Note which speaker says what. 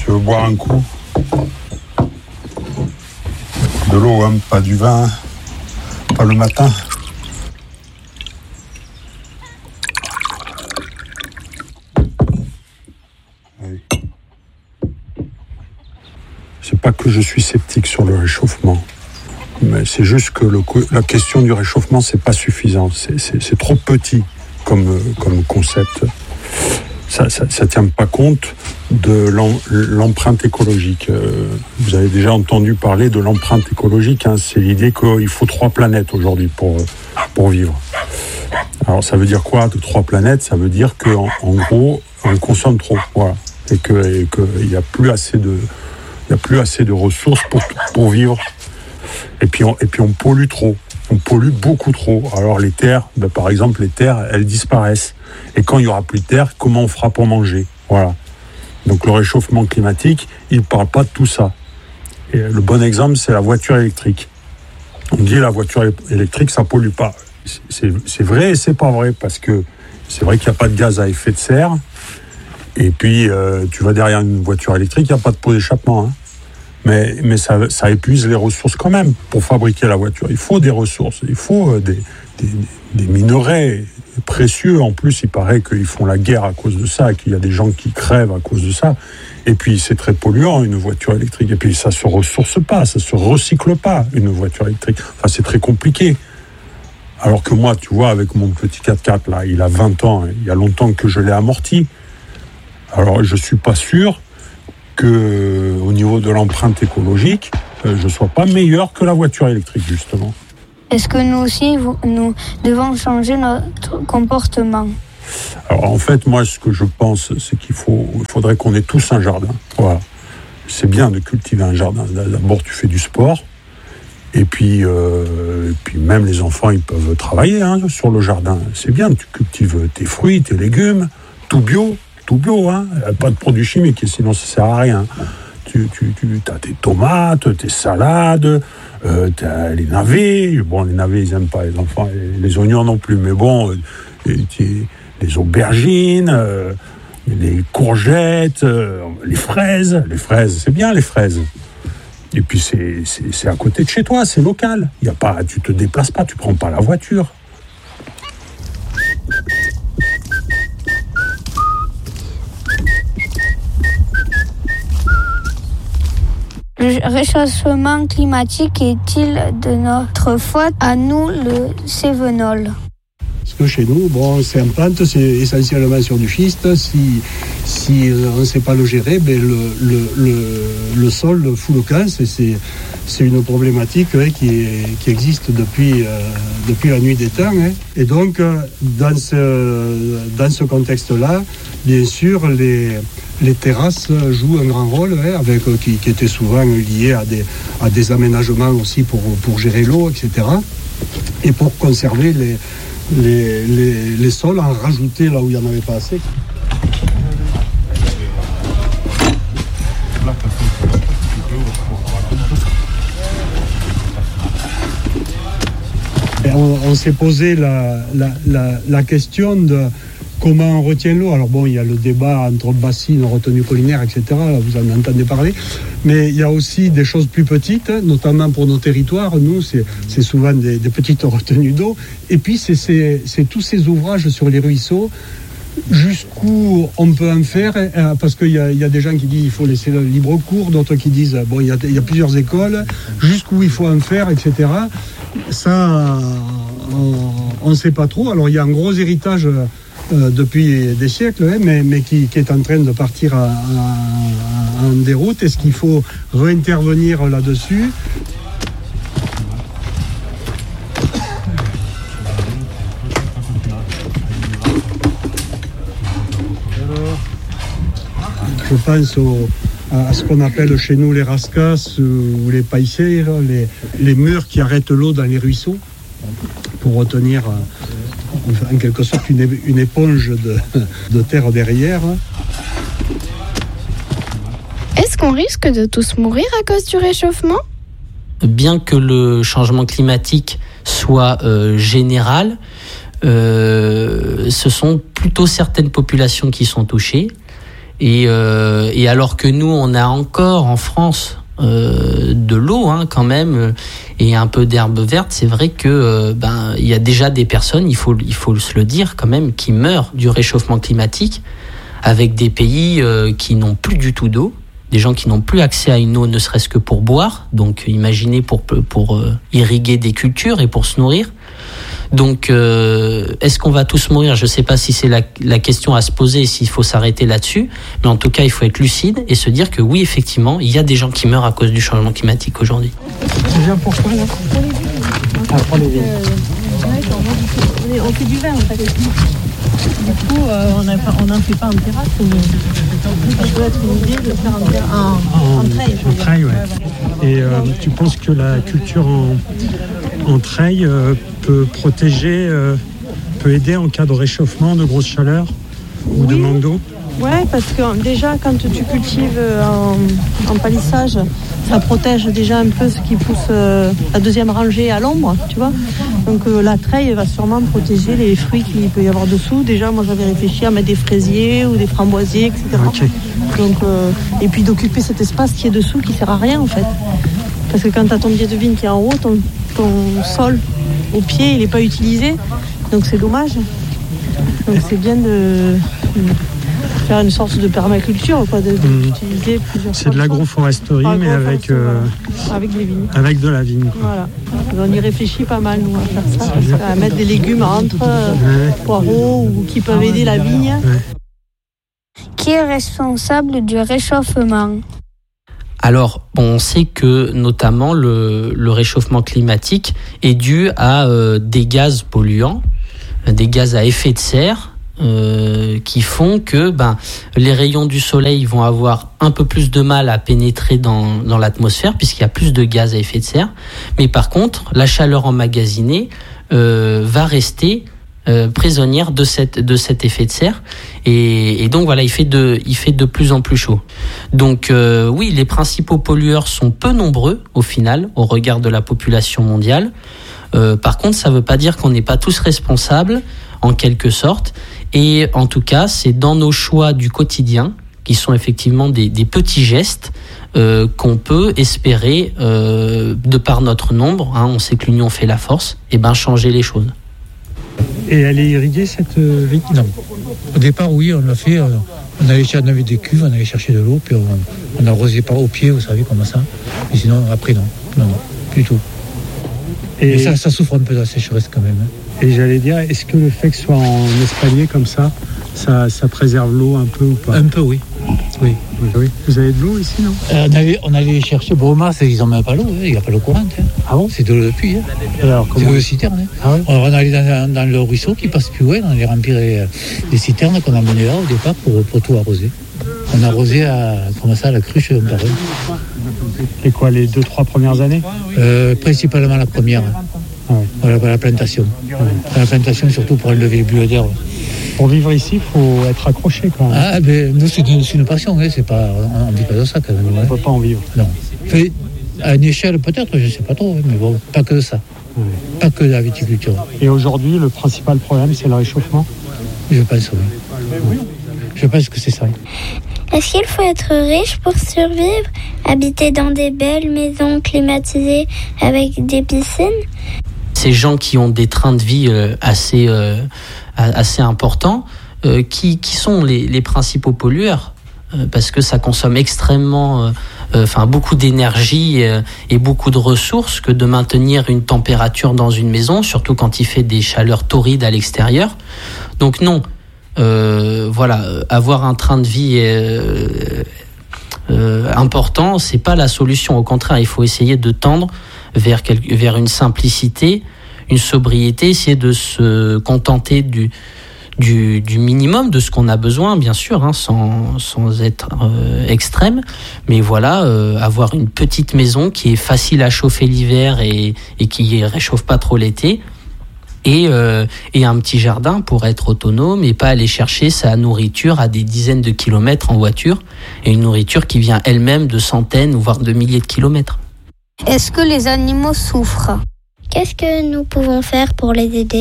Speaker 1: Tu veux boire un coup? De l'eau, hein, pas du vin, pas le matin. Oui. C'est pas que je suis sceptique sur le réchauffement, mais c'est juste que la question du réchauffement, c'est pas suffisant. C'est trop petit comme concept. Ça tient pas compte de l'empreinte écologique. Vous avez déjà entendu parler de l'empreinte écologique, hein. C'est l'idée qu'il faut 3 planètes aujourd'hui pour vivre. Alors ça veut dire quoi, de 3 planètes? Ça veut dire qu'en gros, on consomme trop, voilà. Et qu'il n'y a plus assez de ressources pour vivre. Et puis on pollue trop. On pollue beaucoup trop. Alors les terres, par exemple, les terres, elles disparaissent. Et quand il n'y aura plus de terre, comment on fera pour manger? Voilà. Donc le réchauffement climatique, il ne parle pas de tout ça. Et le bon exemple, c'est la voiture électrique. On dit la voiture électrique, ça ne pollue pas. C'est vrai et c'est pas vrai, parce que c'est vrai qu'il n'y a pas de gaz à effet de serre. Et puis, tu vas derrière une voiture électrique, il n'y a pas de pot d'échappement, hein. Mais ça épuise les ressources quand même. Pour fabriquer la voiture, il faut des ressources, il faut des minerais précieux. En plus, il paraît qu'ils font la guerre à cause de ça, qu'il y a des gens qui crèvent à cause de ça. Et puis, c'est très polluant, une voiture électrique. Et puis, ça ne se ressource pas, ça ne se recycle pas, une voiture électrique. Enfin, c'est très compliqué. Alors que moi, tu vois, avec mon petit 4x4, là, il a 20 ans, il y a longtemps que je l'ai amorti. Alors, je ne suis pas sûr qu'au niveau de l'empreinte écologique, je ne sois pas meilleur que la voiture électrique, justement.
Speaker 2: Est-ce que nous aussi, nous devons changer notre comportement?
Speaker 1: Alors, en fait, moi, ce que je pense, c'est qu'il faudrait qu'on ait tous un jardin. Voilà. C'est bien de cultiver un jardin. D'abord, tu fais du sport. Et puis même les enfants, ils peuvent travailler, hein, sur le jardin. C'est bien, tu cultives tes fruits, tes légumes, tout bio, hein. Pas de produits chimiques, sinon ça sert à rien. Tu as tes tomates, tes salades, t'as les navets. Bon, les navets, ils n'aiment pas les enfants, les oignons non plus, mais bon, les aubergines, les courgettes, les fraises. Les fraises, c'est bien, les fraises. Et puis c'est à côté de chez toi, c'est local. Y a pas, tu te déplaces pas, tu prends pas la voiture.
Speaker 2: Le réchauffement climatique est-il de notre faute à nous, le Cévenol?
Speaker 3: Parce que chez nous, bon, c'est en pente, c'est essentiellement sur du schiste. Si on ne sait pas le gérer, le sol fout le camp. C'est une problématique, hein, qui existe depuis la nuit des temps, hein. Et donc, dans ce contexte-là, bien sûr, les terrasses jouent un grand rôle, hein, qui étaient souvent liés à des aménagements aussi pour gérer l'eau, etc. Et pour conserver les sols, en rajouter là où il n'y en avait pas assez. Et on s'est posé la question de comment on retient l'eau. Alors bon, il y a le débat entre bassines, retenues collinaires, etc. Vous en entendez parler. Mais il y a aussi des choses plus petites, notamment pour nos territoires. Nous, c'est souvent des petites retenues d'eau. Et puis, c'est tous ces ouvrages sur les ruisseaux, jusqu'où on peut en faire, parce qu'il y a des gens qui disent qu'il faut laisser le libre cours, d'autres qui disent bon, il y a plusieurs écoles, jusqu'où il faut en faire, etc. Ça, on ne sait pas trop. Alors, il y a un gros héritage depuis des siècles, hein, mais qui est en train de partir en déroute. Est-ce qu'il faut réintervenir là-dessus? Je pense à ce qu'on appelle chez nous les rascasses ou les paillers, les murs qui arrêtent l'eau dans les ruisseaux pour retenir en quelque sorte une éponge de terre derrière.
Speaker 4: Est-ce qu'on risque de tous mourir à cause du réchauffement?
Speaker 5: Bien que le changement climatique soit général, ce sont plutôt certaines populations qui sont touchées. Et alors que nous, on a encore en France de l'eau quand même et un peu d'herbe verte, c'est vrai que il y a déjà des personnes, il faut se le dire quand même, qui meurent du réchauffement climatique, avec des pays qui n'ont plus du tout d'eau, des gens qui n'ont plus accès à une eau ne serait-ce que pour boire, donc imaginez pour irriguer des cultures et pour se nourrir. Donc, est-ce qu'on va tous mourir ? Je ne sais pas si c'est la question à se poser, s'il faut s'arrêter là-dessus. Mais en tout cas, il faut être lucide et se dire que oui, effectivement, il y a des gens qui meurent à cause du changement climatique aujourd'hui.
Speaker 3: Tu viens pour quoi, là ? Pour les vignes.
Speaker 6: On fait du vin, en fait. Du coup, on n'en fait pas en terrasse, mais ça peut être une idée de faire en treille.
Speaker 3: En treille, ouais. Et tu penses que la culture en treille peut protéger, peut aider en cas de réchauffement, de grosse chaleur ou de manque d'eau ?
Speaker 6: Ouais, parce que déjà, quand tu cultives en palissage, ça protège déjà un peu ce qui pousse la deuxième rangée à l'ombre, tu vois. Donc la treille va sûrement protéger les fruits qu'il peut y avoir dessous. Déjà, moi, j'avais réfléchi à mettre des fraisiers ou des framboisiers, etc.
Speaker 3: Okay.
Speaker 6: Donc, et puis d'occuper cet espace qui est dessous, qui sert à rien, en fait. Parce que quand tu as ton biais de vigne qui est en haut, ton sol au pied, il n'est pas utilisé. Donc c'est dommage. Donc c'est bien de faire une sorte de permaculture, quoi, d'utiliser plusieurs.
Speaker 3: C'est de l'agroforesterie, mais avec
Speaker 6: des vignes.
Speaker 3: Avec de la vigne, quoi.
Speaker 6: Voilà. On y réfléchit pas mal, nous, à faire ça. À mettre des légumes entre poireaux ou qui peuvent aider la vigne.
Speaker 2: Ouais. Qui est responsable du réchauffement ?
Speaker 5: Alors, on sait que notamment le réchauffement climatique est dû à des gaz polluants, des gaz à effet de serre, qui font que les rayons du soleil vont avoir un peu plus de mal à pénétrer dans l'atmosphère puisqu'il y a plus de gaz à effet de serre. Mais par contre, la chaleur emmagasinée va rester prisonnière de cet effet de serre et donc voilà, il fait de plus en plus chaud. Donc oui, les principaux pollueurs sont peu nombreux au final au regard de la population mondiale. Par contre, ça veut pas dire qu'on n'est pas tous responsables en quelque sorte, et en tout cas c'est dans nos choix du quotidien qui sont effectivement des petits gestes qu'on peut espérer de par notre nombre, on sait que l'union fait la force, et changer les choses.
Speaker 3: Et elle est irriguée, cette vigne ?
Speaker 7: Non. Au départ, oui, on l'a fait. On avait des cuves, on allait chercher de l'eau, puis on arrosait pas au pied, vous savez, comme ça. Et sinon, après, non, du tout. Et ça souffre un peu de la sécheresse quand même.
Speaker 3: Et j'allais dire, est-ce que le fait que ce soit en espalier comme ça préserve l'eau un peu ou pas ?
Speaker 7: Un peu, oui. Oui.
Speaker 3: Vous avez de l'eau ici, non ?
Speaker 7: On allait chercher Bromar, ils n'ont même pas l'eau, il n'y a pas l'eau courante.
Speaker 3: Ah bon ?
Speaker 7: C'est de l'eau de pluie.
Speaker 3: Alors, comment ?
Speaker 7: C'est de l'eau de citerne.
Speaker 3: Ah ouais ?
Speaker 7: On allait dans le ruisseau qui passe plus loin, on allait remplir les citernes qu'on a menées là au départ pour tout arroser. On arrosait à la cruche par an.
Speaker 3: Et quoi, les 2-3 premières années ?
Speaker 7: Principalement la première.
Speaker 3: Ah ouais.
Speaker 7: Voilà, la plantation. La plantation, surtout pour enlever les bulles d'air.
Speaker 3: Pour vivre ici, il faut être accroché quand même.
Speaker 7: Nous, c'est une passion, c'est pas, on ne vit pas de ça quand même.
Speaker 3: On ne peut pas en vivre.
Speaker 7: Non. À une échelle peut-être, je ne sais pas trop, mais bon, pas que ça. Ouais. Pas que la viticulture.
Speaker 3: Et aujourd'hui, le principal problème, c'est le réchauffement ?
Speaker 7: Je pense, oui. Je pense que c'est ça.
Speaker 8: Est-ce qu'il faut être riche pour survivre, habiter dans des belles maisons climatisées avec des piscines ?
Speaker 5: Ces gens qui ont des trains de vie assez importants, qui sont les principaux pollueurs, parce que ça consomme extrêmement, beaucoup d'énergie et beaucoup de ressources que de maintenir une température dans une maison, surtout quand il fait des chaleurs torrides à l'extérieur. Donc non, avoir un train de vie important, c'est pas la solution. Au contraire, il faut essayer de tendre vers une simplicité, une sobriété, essayer de se contenter du minimum de ce qu'on a besoin, bien sûr, sans être extrême, mais voilà, avoir une petite maison qui est facile à chauffer l'hiver et qui réchauffe pas trop l'été, et un petit jardin pour être autonome et pas aller chercher sa nourriture à des dizaines de kilomètres en voiture, et une nourriture qui vient elle-même de centaines voire de milliers de kilomètres.
Speaker 2: Est-ce que les animaux souffrent ?
Speaker 8: Qu'est-ce que nous pouvons faire pour les aider ?